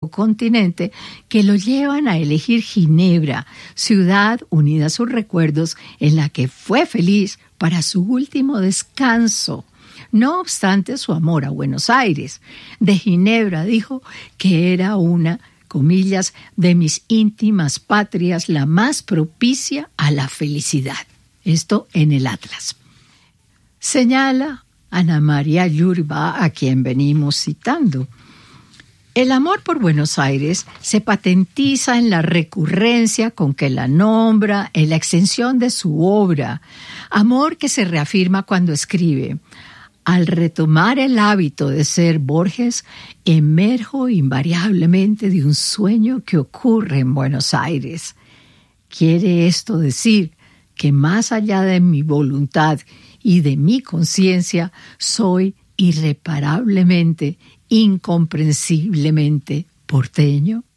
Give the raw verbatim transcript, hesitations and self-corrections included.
continente que lo llevan a elegir Ginebra, ciudad unida a sus recuerdos en la que fue feliz para su último descanso. No obstante su amor a Buenos Aires, de Ginebra dijo que era una, comillas, de mis íntimas patrias, la más propicia a la felicidad. Esto en el Atlas. Señala Ana María Yurba, a quien venimos citando. El amor por Buenos Aires se patentiza en la recurrencia con que la nombra, en la extensión de su obra. Amor que se reafirma cuando escribe: al retomar el hábito de ser Borges, emerjo invariablemente de un sueño que ocurre en Buenos Aires. ¿Quiere esto decir que más allá de mi voluntad y de mi conciencia, soy irreparablemente, incomprensiblemente porteño?